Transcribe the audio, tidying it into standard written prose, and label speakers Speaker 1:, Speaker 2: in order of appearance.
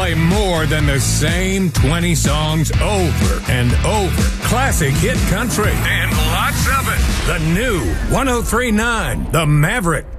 Speaker 1: play more than the same 20 songs over and over. Classic hit country and lots of it. The new 103.9 The Maverick.